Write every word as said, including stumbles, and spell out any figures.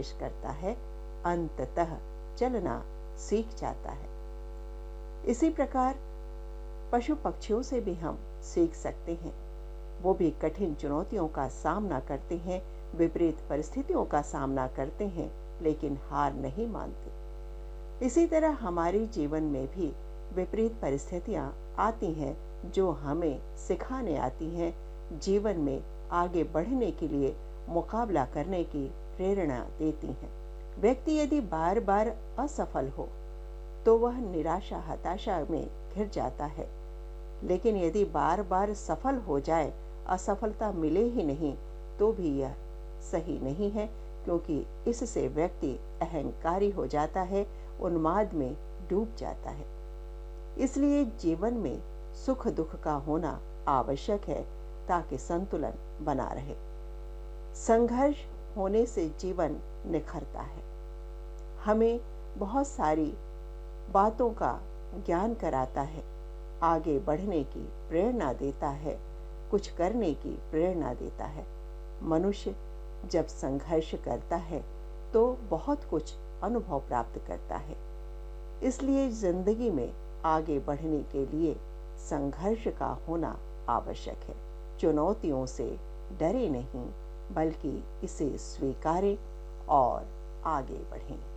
करता है, अंततः चलना सीख जाता है। इसी प्रकार पशु पक्षियों से भी हम सीख सकते हैं। वो भी कठिन चुनौतियों का सामना करते हैं, विपरीत परिस्थितियों का सामना करते हैं, लेकिन हार नहीं मानते। इसी तरह हमारे जीवन में भी विपरीत परिस्थितियां आती हैं, जो हमें सिखाने आती हैं, जीवन में आगे बढ़ने के लिए मुकाबला करने की प्रेरणा देती हैं। व्यक्ति यदि बार बार असफल हो तो वह निराशा हताशा में घिर जाता है, लेकिन यदि बार बार सफल हो जाए, असफलता मिले ही नहीं, तो भी यह सही नहीं है, क्योंकि इससे व्यक्ति अहंकारी हो जाता है, उन्माद में डूब जाता है। इसलिए जीवन में सुख दुख का होना आवश्यक है, ताकि संतुलन बना रहे। संघर्ष होने से जीवन निखरता है, हमें बहुत सारी बातों का ज्ञान कराता है, आगे बढ़ने की प्रेरणा देता है, कुछ करने की प्रेरणा देता है। मनुष्य जब संघर्ष करता है तो बहुत कुछ अनुभव प्राप्त करता है। इसलिए जिंदगी में आगे बढ़ने के लिए संघर्ष का होना आवश्यक है। चुनौतियों से डरे नहीं, बल्कि इसे स्वीकारें और आगे बढ़ें।